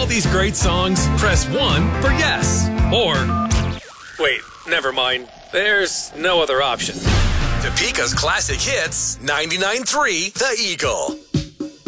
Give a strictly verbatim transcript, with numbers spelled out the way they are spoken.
these great songs, press one for yes. Or, wait, never mind. There's no other option. Topeka's Classic Hits, ninety-nine point three The Eagle.